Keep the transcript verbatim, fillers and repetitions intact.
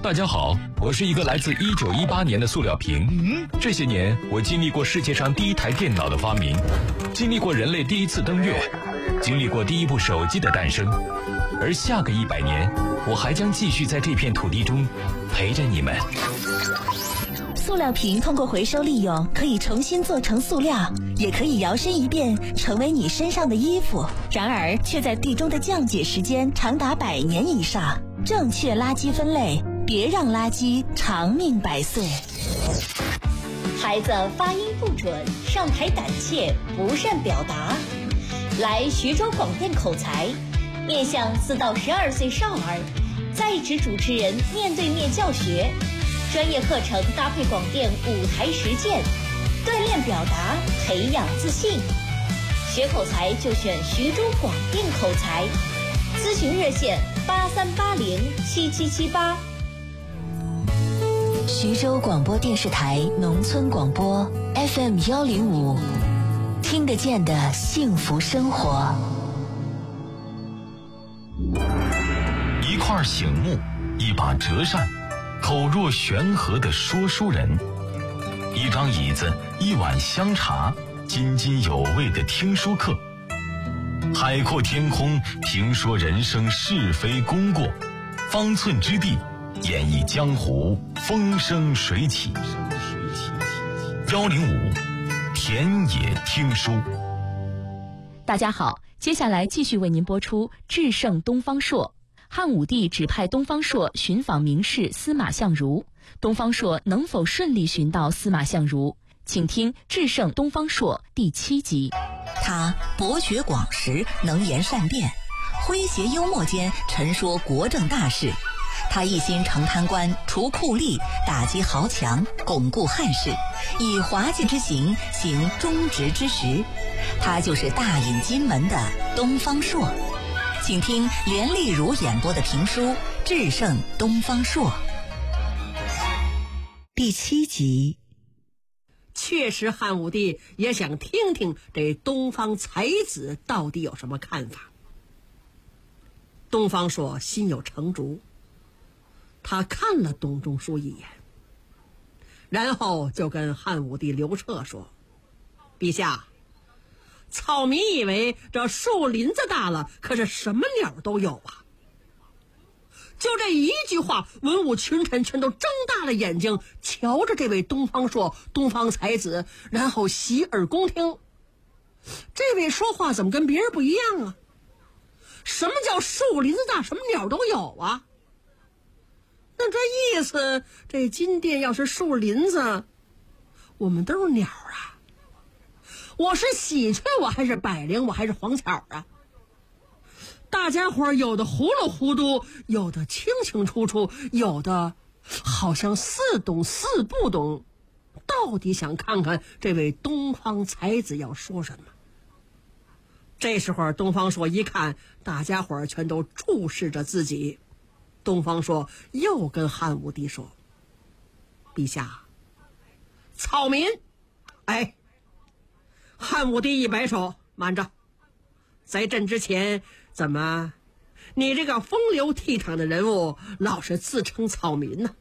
大家好，我是一个来自一九一八年的塑料瓶。嗯，这些年我经历过世界上第一台电脑的发明，经历过人类第一次登月，经历过第一部手机的诞生，而下个一百年，我还将继续在这片土地中陪着你们。 塑料瓶通过回收利用，可以重新做成塑料，也可以摇身一变成为你身上的衣服。然而，却在地中的降解时间长达百年以上。正确垃圾分类，别让垃圾长命百岁。 孩子发音不准，上台胆怯，不善表达，来徐州广电口才，面向四到十二岁少儿，在职主持人面对面教学，专业课程搭配广电舞台实践，锻炼表达，培养自信。学口才就选徐州广电口才，咨询热线八三八零七七七八。 徐州广播电视台农村广播 F M 幺零五，听得见的幸福生活。 一块醒木，一把折扇，口若悬河的说书人，一张椅子，一碗香茶，津津有味的听书课。海阔天空，评说人生是非功过，方寸之地，演绎江湖风生水起。幺零五田野听书。 大家好，接下来继续为您播出智胜东方朔。汉武帝指派东方朔寻访名士司马相如，东方朔能否顺利寻到司马相如？请听《智胜东方朔》第七集。 他博学广识，能言善辩，诙谐幽默间陈说国政大事。他一心成贪官，除酷吏，打击豪强，巩固汉室，以滑稽之行行忠直之实。他就是大隐金门的东方朔。请听连丽如演播的评书《智胜东方朔》第七集。 确实，汉武帝也想听听这东方才子到底有什么看法。东方朔心有成竹，他看了董仲舒一眼，然后就跟汉武帝刘彻说：陛下，草民以为这树林子大了，可是什么鸟都有啊。就这一句话，文武群臣全都睁大了眼睛瞧着这位东方朔东方才子，然后洗耳恭听。这位说话怎么跟别人不一样啊？什么叫树林子大，什么鸟都有啊？那这意思，这金殿要是树林子，我们都是鸟啊。我是喜鹊，我还是百灵，我还是黄巧啊？大家伙有的糊里糊涂，有的清清楚楚，有的好像似懂似不懂，到底想看看这位东方才子要说什么。这时候东方朔一看大家伙全都注视着自己，东方朔又跟汉武帝说：陛下，草民……哎，汉武帝一摆手，慢着，在朕之前，怎么你这个风流倜傥的人物老是自称草民呢？